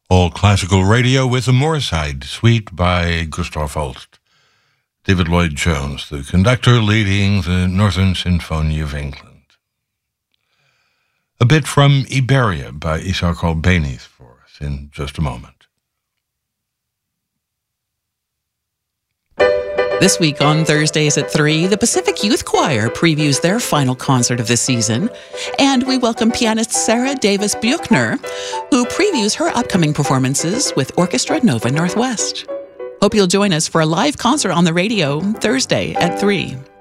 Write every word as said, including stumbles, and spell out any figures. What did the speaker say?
All Classical Radio with the Moorside Suite by Gustav Holst. David Lloyd Jones, the conductor leading the Northern Symphony of England. A bit from Iberia by Isaac Albéniz for us in just a moment. This week on Thursdays at three, the Pacific Youth Choir previews their final concert of the season, and we welcome pianist Sarah Davis Buchner, who previews her upcoming performances with Orchestra Nova Northwest. Hope you'll join us for a live concert on the radio Thursday at three.